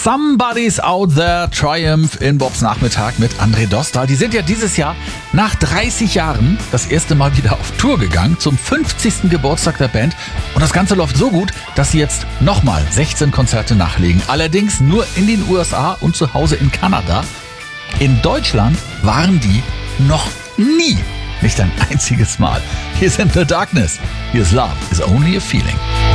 Somebody's Out There, Triumph in Bobs Nachmittag mit André Dostal. Die sind ja dieses Jahr nach 30 Jahren das erste Mal wieder auf Tour gegangen, zum 50. Geburtstag der Band. Und das Ganze läuft so gut, dass sie jetzt nochmal 16 Konzerte nachlegen. Allerdings nur in den USA und zu Hause in Kanada. In Deutschland waren die noch nie. Nicht ein einziges Mal. Hier sind The Darkness. Here's Love is Only a Feeling.